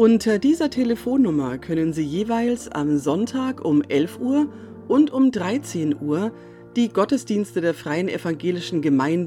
Unter dieser Telefonnummer können Sie jeweils am Sonntag um 11 Uhr und um 13 Uhr die Gottesdienste der Freien Evangelischen Gemeinde